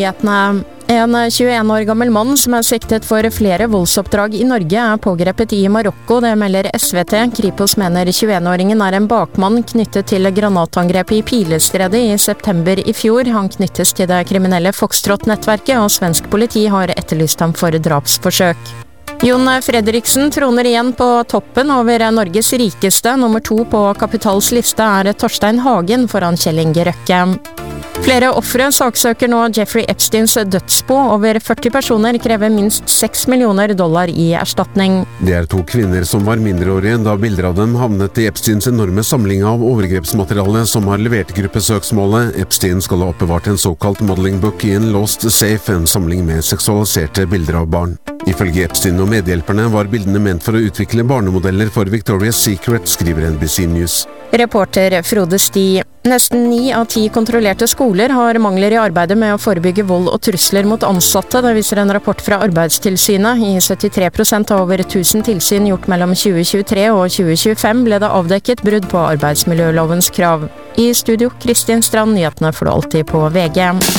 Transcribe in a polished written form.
En 21 år gammel mann som er siktet for flere voldsoppdrag i Norge er pågrepet i Marokko, det melder SVT. Kripos mener 21-åringen er en bakmann knyttet til granatangrepet i Pilestredet i september i fjor. Han knyttes til det kriminelle Foxtrot-nettverket, og svensk politi har etterlyst ham for drapsforsøk. Jon Fredriksen troner igjen på toppen over Norges rikeste. Nummer 2 på Kapitals liste er Torstein Hagen foran Kjell Inge Røkke. Flere ofre saksøker nå Jeffrey Epsteins dødsbo. Over 40 personer krever minst $6 millioner i erstatning. Det er 2 kvinner som var mindreårige da bilder av dem havnet i Epsteins enorme samling av overgrepsmateriale som har levert gruppesøksmålet. Epstein skal ha oppbevart en såkalt modeling book i en låst safe, en samling med seksualiserte bilder av barn. Ifølge Epstein og medhjelperne var bildene ment for å utvikle barnemodeller for Victoria's Secret, skriver NBC News. Reporter Frode Sti. Nesten 9 av 10 kontrollerte skoler har mangler i arbeidet med å forebygge vold og trusler mot ansatte. Det viser en rapport fra Arbeidstilsynet. I 73% av over 1000 tilsyn gjort mellom 2023 og 2025 ble det avdekket brudd på arbeidsmiljølovens krav. I studio, Kristin Strand, nyhetene får du alltid på VG.